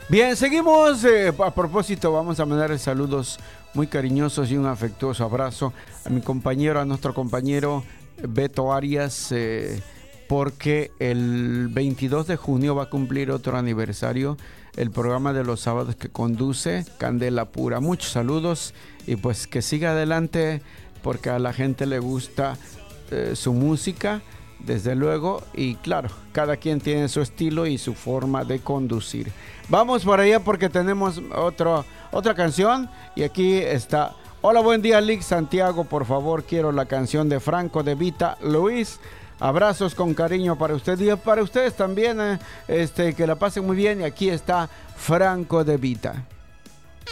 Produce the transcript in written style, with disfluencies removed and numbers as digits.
Bien, seguimos. A propósito, vamos a mandar saludos muy cariñosos y un afectuoso abrazo a mi compañero, a nuestro compañero Beto Arias, porque el 22 de junio va a cumplir otro aniversario el programa de los sábados que conduce Candela Pura. Muchos saludos y pues que siga adelante porque a la gente le gusta su música, desde luego, y claro, cada quien tiene su estilo y su forma de conducir. Vamos por allá porque tenemos otra canción y aquí está. Hola, buen día, Lick Santiago, por favor, quiero la canción de Franco De Vita, Luis. Abrazos con cariño para usted y para ustedes también, que la pasen muy bien y aquí está Franco De Vita.